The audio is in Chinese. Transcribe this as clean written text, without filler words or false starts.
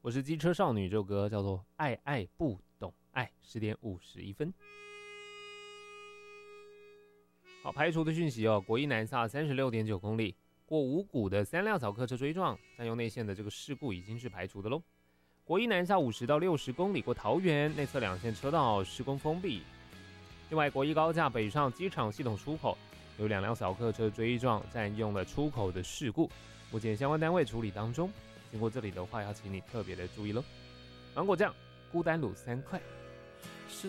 我是机车少女，这首歌叫做《爱爱不懂爱》，10点51分。好，排除的讯息哦，国一南下36.9公里，过五股的3辆小客车追撞，占用内线的这个事故已经是排除的喽。国一南下50到60公里，过桃园内侧2线车道施工封闭。另外，国一高架北上机场系统出口有2辆小客车追撞，占用了出口的事故，目前相关单位处理当中。经过这里的话，要请你特别的注意喽。芒果酱，孤单卤3块。